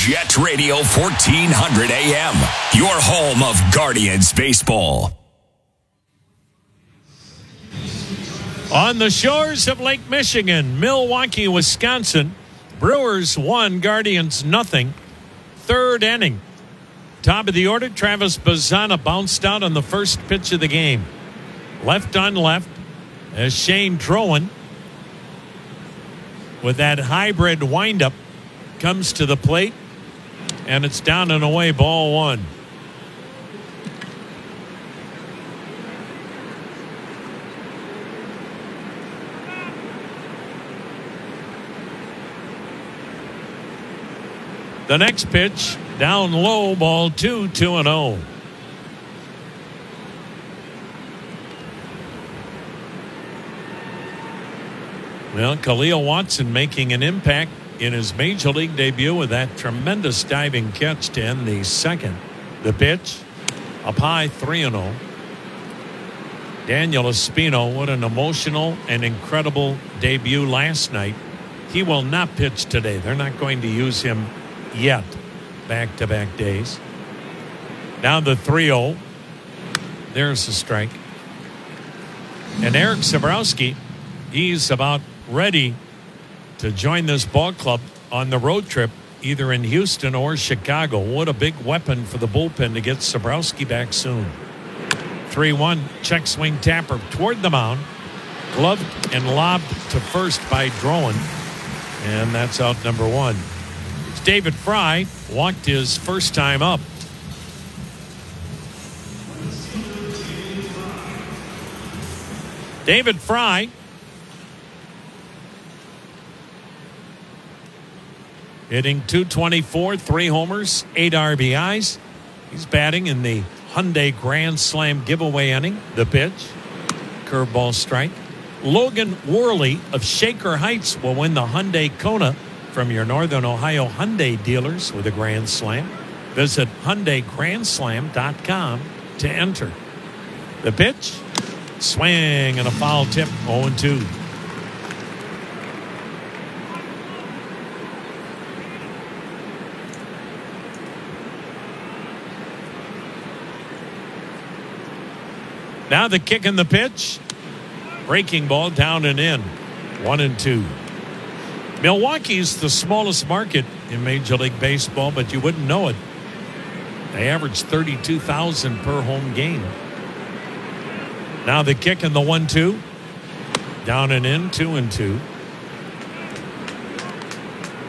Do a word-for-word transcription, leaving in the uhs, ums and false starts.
Jet Radio fourteen hundred A M, your home of Guardians baseball. On the shores of Lake Michigan, Milwaukee, Wisconsin, Brewers one, Guardians nothing. Third inning. Top of the order, Travis Bazzana bounced out on the first pitch of the game. Left on left as Shane Drowan, with that hybrid windup, comes to the plate, and it's down and away, ball one. The next pitch, down low, ball two, two and oh. Well, Khalil Watson making an impact in his major league debut with that tremendous diving catch to end the second. The pitch, up high, three and oh. Daniel Espino, what an emotional and incredible debut last night. He will not pitch today. They're not going to use him yet, back-to-back days. Now the three oh. There's the strike. And Eric Sabrowski, he's about ready to join this ball club on the road trip, either in Houston or Chicago. What a big weapon for the bullpen to get Sabrowski back soon. three one, check swing tapper toward the mound. Gloved and lobbed to first by Drowan. And that's out number one. David Fry walked his first time up. David Fry hitting two twenty-four, three homers, eight R B Is. He's batting in the Hyundai Grand Slam giveaway inning. The pitch, curveball strike. Logan Worley of Shaker Heights will win the Hyundai Kona from your Northern Ohio Hyundai dealers with a Grand Slam. Visit Hyundai Grand Slam dot com to enter. The pitch, swing and a foul tip, oh and two. Now the kick and the pitch. Breaking ball down and in. One and two. Milwaukee's the smallest market in Major League Baseball, but you wouldn't know it. They average thirty-two thousand per home game. Now the kick and the one two. Down and in, two and two.